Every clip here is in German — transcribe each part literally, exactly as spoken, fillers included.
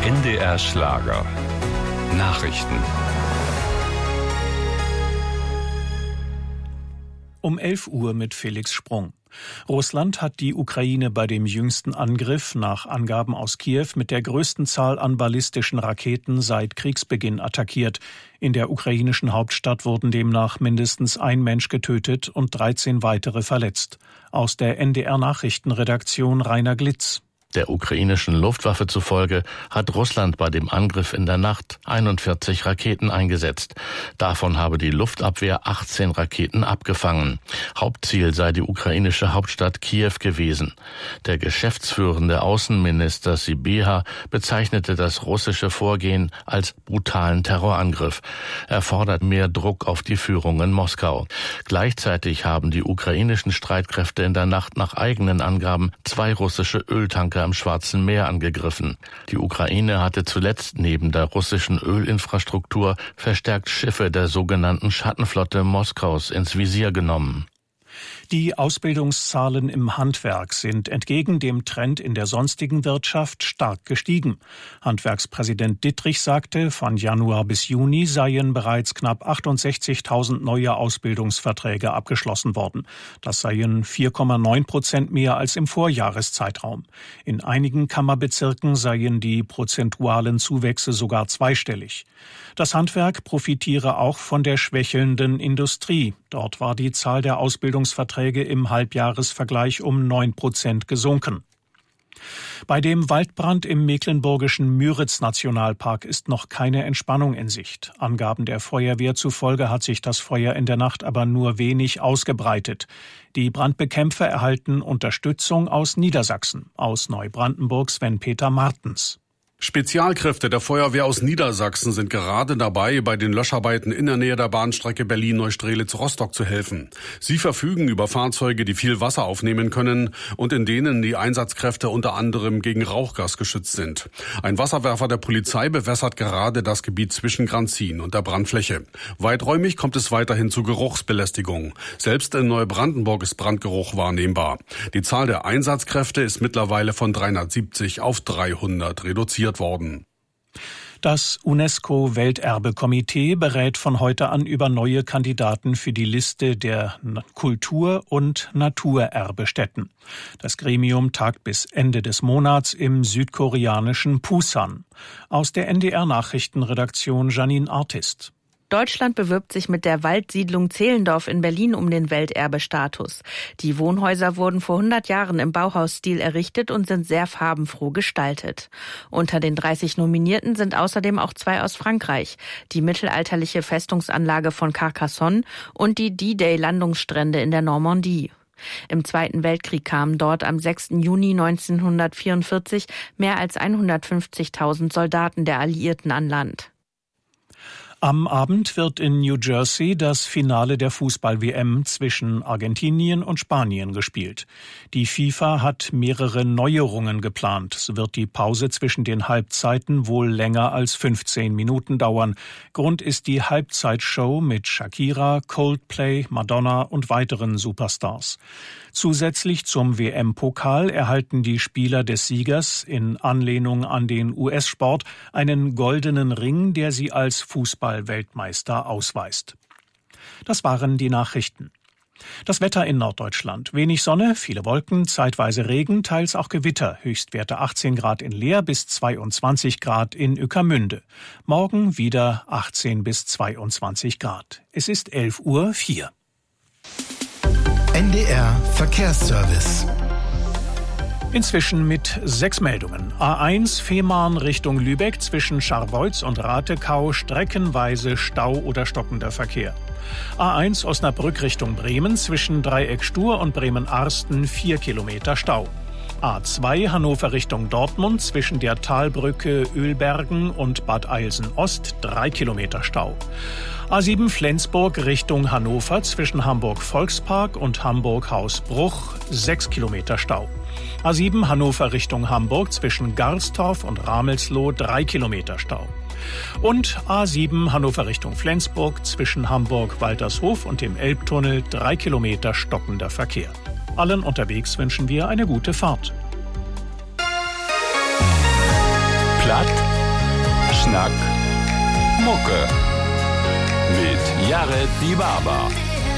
N D R Schlager. Nachrichten. Um elf Uhr mit Felix Sprung. Russland hat die Ukraine bei dem jüngsten Angriff nach Angaben aus Kiew mit der größten Zahl an ballistischen Raketen seit Kriegsbeginn attackiert. In der ukrainischen Hauptstadt wurden demnach mindestens ein Mensch getötet und dreizehn weitere verletzt. Aus der N D R-Nachrichtenredaktion Rainer Glitz. Der ukrainischen Luftwaffe zufolge hat Russland bei dem Angriff in der Nacht einundvierzig Raketen eingesetzt. Davon habe die Luftabwehr achtzehn Raketen abgefangen. Hauptziel sei die ukrainische Hauptstadt Kiew gewesen. Der geschäftsführende Außenminister Sybiha bezeichnete das russische Vorgehen als brutalen Terrorangriff. Er fordert mehr Druck auf die Führung in Moskau. Gleichzeitig haben die ukrainischen Streitkräfte in der Nacht nach eigenen Angaben zwei russische Öltanker am Schwarzen Meer angegriffen. Die Ukraine hatte zuletzt neben der russischen Ölinfrastruktur verstärkt Schiffe der sogenannten Schattenflotte Moskaus ins Visier genommen. Die Ausbildungszahlen im Handwerk sind entgegen dem Trend in der sonstigen Wirtschaft stark gestiegen. Handwerkspräsident Dittrich sagte, von Januar bis Juni seien bereits knapp achtundsechzigtausend neue Ausbildungsverträge abgeschlossen worden. Das seien vier Komma neun Prozent mehr als im Vorjahreszeitraum. In einigen Kammerbezirken seien die prozentualen Zuwächse sogar zweistellig. Das Handwerk profitiere auch von der schwächelnden Industrie. Dort war die Zahl der Ausbildungsverträge im Halbjahresvergleich um neun Prozent gesunken. Bei dem Waldbrand im mecklenburgischen Müritz-Nationalpark ist noch keine Entspannung in Sicht. Angaben der Feuerwehr zufolge hat sich das Feuer in der Nacht aber nur wenig ausgebreitet. Die Brandbekämpfer erhalten Unterstützung aus Niedersachsen. Aus Neubrandenburg Sven-Peter Martens. Spezialkräfte der Feuerwehr aus Niedersachsen sind gerade dabei, bei den Löscharbeiten in der Nähe der Bahnstrecke Berlin-Neustrelitz-Rostock zu helfen. Sie verfügen über Fahrzeuge, die viel Wasser aufnehmen können und in denen die Einsatzkräfte unter anderem gegen Rauchgas geschützt sind. Ein Wasserwerfer der Polizei bewässert gerade das Gebiet zwischen Granzin und der Brandfläche. Weiträumig kommt es weiterhin zu Geruchsbelästigung. Selbst in Neubrandenburg ist Brandgeruch wahrnehmbar. Die Zahl der Einsatzkräfte ist mittlerweile von dreihundertsiebzig auf dreihundert reduziert worden. Das UNESCO-Welterbekomitee berät von heute an über neue Kandidaten für die Liste der Kultur- und Naturerbestätten. Das Gremium tagt bis Ende des Monats im südkoreanischen Pusan. Aus der N D R-Nachrichtenredaktion Janine Artist. Deutschland bewirbt sich mit der Waldsiedlung Zehlendorf in Berlin um den Welterbestatus. Die Wohnhäuser wurden vor hundert Jahren im Bauhausstil errichtet und sind sehr farbenfroh gestaltet. Unter den dreißig Nominierten sind außerdem auch zwei aus Frankreich, die mittelalterliche Festungsanlage von Carcassonne und die D-Day-Landungsstrände in der Normandie. Im Zweiten Weltkrieg kamen dort am sechsten Juni neunzehnhundertvierundvierzig mehr als hundertfünfzigtausend Soldaten der Alliierten an Land. Am Abend wird in New Jersey das Finale der Fußball-W M zwischen Argentinien und Spanien gespielt. Die FIFA hat mehrere Neuerungen geplant. So wird die Pause zwischen den Halbzeiten wohl länger als fünfzehn Minuten dauern. Grund ist die Halbzeitshow mit Shakira, Coldplay, Madonna und weiteren Superstars. Zusätzlich zum W M-Pokal erhalten die Spieler des Siegers in Anlehnung an den U S-Sport einen goldenen Ring, der sie als Fußball-Weltmeister ausweist. Das waren die Nachrichten. Das Wetter in Norddeutschland. Wenig Sonne, viele Wolken, zeitweise Regen, teils auch Gewitter. Höchstwerte achtzehn Grad in Leer bis zweiundzwanzig Grad in Ueckermünde. Morgen wieder achtzehn bis zweiundzwanzig Grad. Es ist elf Uhr vier. N D R Verkehrsservice. Inzwischen mit sechs Meldungen. A eins Fehmarn Richtung Lübeck zwischen Scharbeutz und Ratekau streckenweise Stau oder stockender Verkehr. A eins Osnabrück Richtung Bremen zwischen Dreieck Stur und Bremen-Arsten vier Kilometer Stau. A zwei Hannover Richtung Dortmund zwischen der Talbrücke Ölbergen und Bad Eilsen-Ost drei Kilometer Stau. A sieben Flensburg Richtung Hannover zwischen Hamburg-Volkspark und Hamburg-Hausbruch sechs Kilometer Stau. A sieben Hannover Richtung Hamburg zwischen Garstorf und Ramelsloh drei Kilometer Stau. Und A sieben Hannover Richtung Flensburg zwischen Hamburg-Waltershof und dem Elbtunnel drei Kilometer stockender Verkehr. Allen unterwegs wünschen wir eine gute Fahrt. Platt Schnack Mucke mit Jared Die Barber.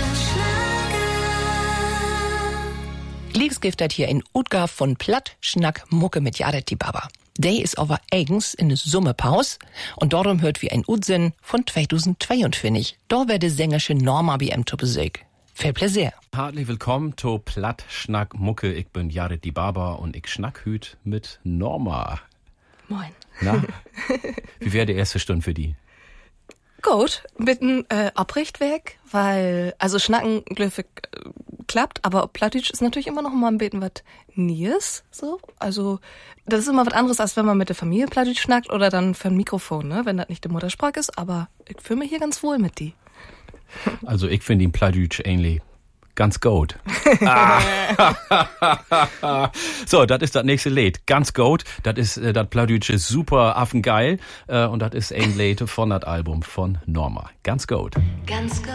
Liebesgiftet hier in Utgaf von Platt Schnack Mucke mit Jared Die Barber. Day is over eigens in de Sommerpaus und darum hört wie ein Utsinn von zweitausendzweiundzwanzig. Da werde sängerische Norma bei ihm zu Besuch. Viel Plaisir. Herzlich willkommen zu Platt Schnack Mucke. Ich bin Jared Die Barber und ich schnack hüt mit Norma. Moin. Na, wie wäre die erste Stunde für die? Gut, mit einem äh, Abrichtwerk, weil, also Schnacken, glücklich äh, klappt, aber Plattdeutsch ist natürlich immer noch mal ein bisschen was Nies, so. Also, das ist immer was anderes, als wenn man mit der Familie Plattdeutsch schnackt oder dann für ein Mikrofon, ne, wenn das nicht die Muttersprache ist, aber ich fühle mich hier ganz wohl mit die. Also, ich finde ihn Plattdeutsch ähnlich ganz gut. So, das ist das nächste Lied. Ganz gut. Das ist äh, das Plattdeutsche super affengeil. Äh, und das ist ein Lied von das Album von Norma. Ganz gut. Ganz gut.